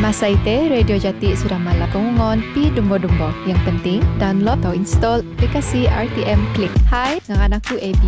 Masa ite Radio Jati sudah malap pengungon pi dumbo-dumbo. Yang penting, download atau install aplikasi RTM Click. Hai, dengan aku AB.